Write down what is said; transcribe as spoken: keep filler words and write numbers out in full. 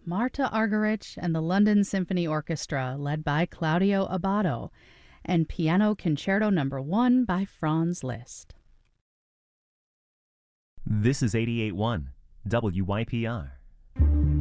Marta Argerich and the London Symphony Orchestra, led by Claudio Abbado, and Piano Concerto Number One by Franz Liszt. This is eighty-eight point one W Y P R.